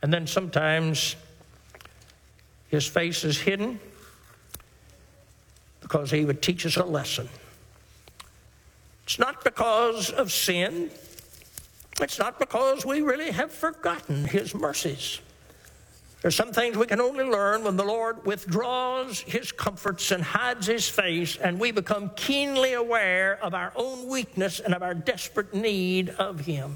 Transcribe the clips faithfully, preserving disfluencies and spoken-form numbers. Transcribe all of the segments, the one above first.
And then sometimes his face is hidden because he would teach us a lesson. It's not because of sin. It's not because we really have forgotten his mercies. There's some things we can only learn when the Lord withdraws his comforts and hides his face, and we become keenly aware of our own weakness and of our desperate need of him.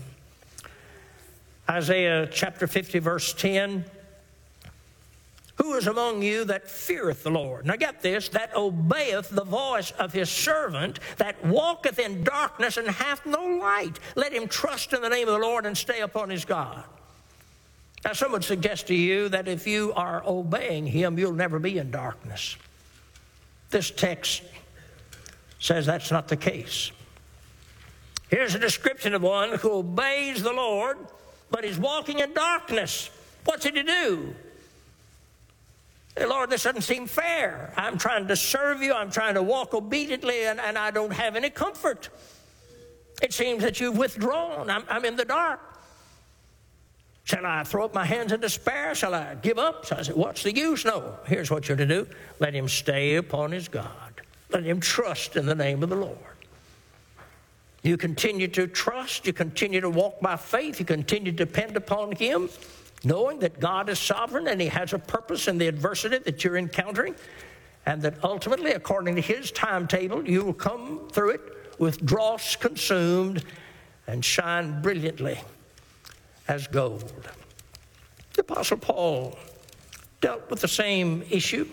Isaiah chapter fifty, verse ten. Who is among you that feareth the Lord? Now get this, that obeyeth the voice of his servant, that walketh in darkness and hath no light. Let him trust in the name of the Lord and stay upon his God. Now some would suggest to you that if you are obeying him, you'll never be in darkness. This text says that's not the case. Here's a description of one who obeys the Lord, but is walking in darkness. What's he to do? Hey, Lord, this doesn't seem fair. I'm trying to serve you. I'm trying to walk obediently, and, and I don't have any comfort. It seems that you've withdrawn. I'm, I'm in the dark. Shall I throw up my hands in despair? Shall I give up? So I said, what's the use? No, here's what you're to do. Let him stay upon his God. Let him trust in the name of the Lord. You continue to trust. You continue to walk by faith. You continue to depend upon him, knowing that God is sovereign and he has a purpose in the adversity that you're encountering, and that ultimately, according to his timetable, you will come through it with dross consumed and shine brilliantly as gold. The Apostle Paul dealt with the same issue.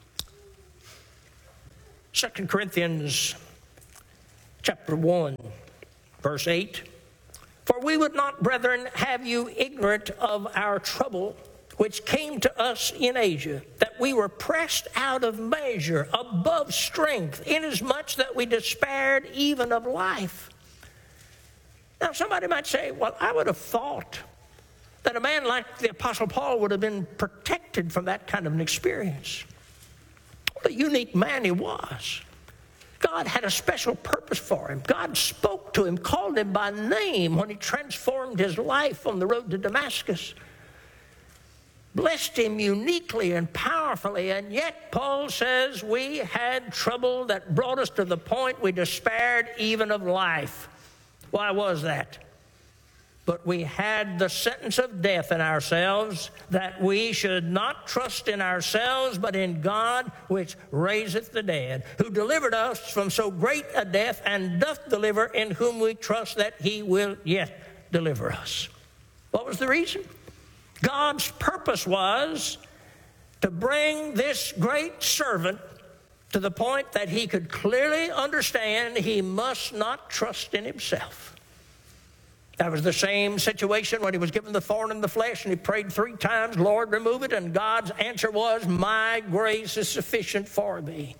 Second Corinthians chapter one, verse eight. For we would not, brethren, have you ignorant of our trouble, which came to us in Asia, that we were pressed out of measure, above strength, inasmuch that we despaired even of life. Now, somebody might say, well, I would have thought that a man like the Apostle Paul would have been protected from that kind of an experience. What a unique man he was. God had a special purpose for him. God spoke to him, called him by name when he transformed his life on the road to Damascus. Blessed him uniquely and powerfully, and yet Paul says we had trouble that brought us to the point we despaired even of life. Why was that? But we had the sentence of death in ourselves, that we should not trust in ourselves, but in God which raiseth the dead, who delivered us from so great a death, and doth deliver, in whom we trust that he will yet deliver us. What was the reason? God's purpose was to bring this great servant to the point that he could clearly understand he must not trust in himself. That was the same situation when he was given the thorn in the flesh and he prayed three times, Lord, remove it, and God's answer was, my grace is sufficient for thee.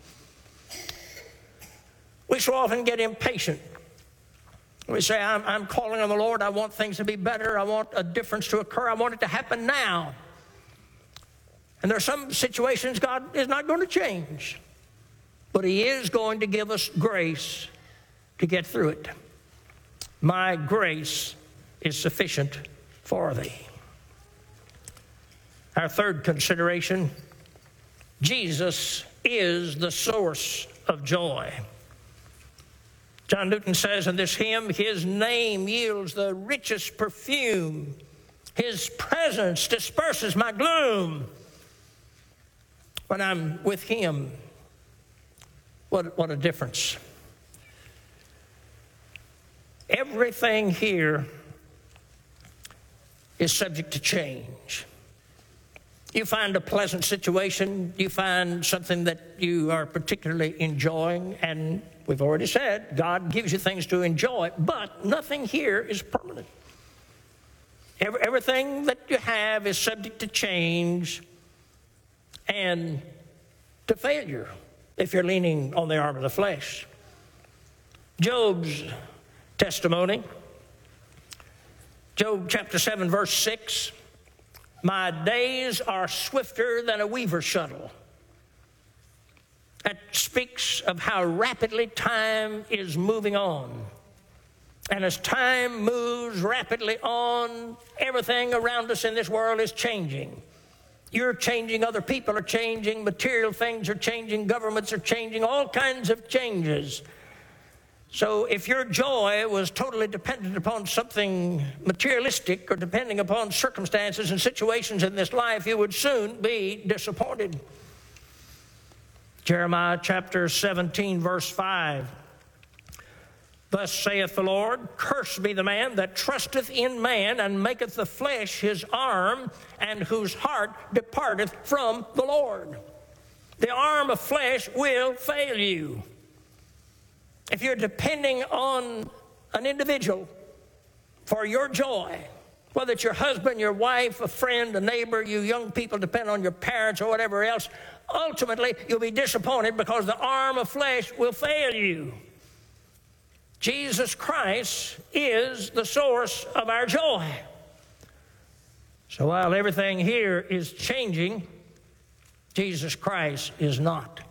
We so often get impatient. We say, I'm, I'm calling on the Lord. I want things to be better. I want a difference to occur. I want it to happen now. And there are some situations God is not going to change, but he is going to give us grace to get through it. My grace is sufficient for thee. Our third consideration, Jesus is the source of joy. John Newton says in this hymn, his name yields the richest perfume. His presence disperses my gloom. When I'm with him, what, what a difference. Everything here is subject to change. You find a pleasant situation, you find something that you are particularly enjoying, and we've already said, God gives you things to enjoy, but nothing here is permanent. Every, everything that you have is subject to change and to failure if you're leaning on the arm of the flesh. Job's testimony, Job chapter seven, verse six, my days are swifter than a weaver's shuttle. That speaks of how rapidly time is moving on. And as time moves rapidly on, everything around us in this world is changing. You're changing, other people are changing, material things are changing, governments are changing, all kinds of changes. So if your joy was totally dependent upon something materialistic or depending upon circumstances and situations in this life, you would soon be disappointed. Jeremiah chapter seventeen, verse five. Thus saith the Lord, cursed be the man that trusteth in man and maketh the flesh his arm, and whose heart departeth from the Lord. The arm of flesh will fail you. If you're depending on an individual for your joy, whether it's your husband, your wife, a friend, a neighbor, you young people depend on your parents or whatever else, ultimately you'll be disappointed because the arm of flesh will fail you. Jesus Christ is the source of our joy. So while everything here is changing, Jesus Christ is not.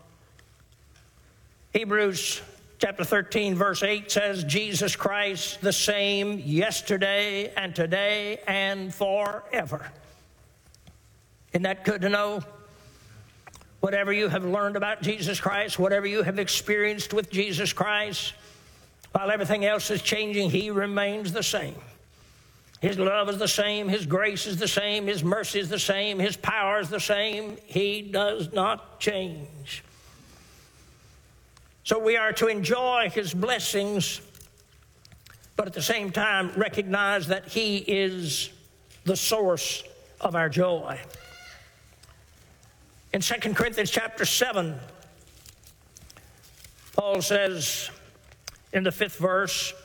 Hebrews chapter thirteen, verse eight says, Jesus Christ the same yesterday and today and forever. Isn't that good to know? Whatever you have learned about Jesus Christ, whatever you have experienced with Jesus Christ, while everything else is changing, he remains the same. His love is the same. His grace is the same. His mercy is the same. His power is the same. He does not change. So we are to enjoy his blessings, but at the same time recognize that he is the source of our joy. In Second Corinthians chapter seven, Paul says in the fifth verse,